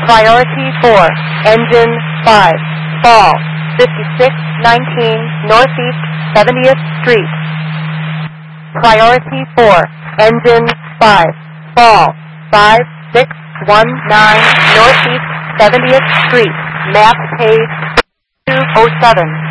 Priority 4, Engine 5, fall, 5619 Northeast 70th Street. Priority 4, Engine 5, fall, 5619 Northeast 70th Street, map page 207.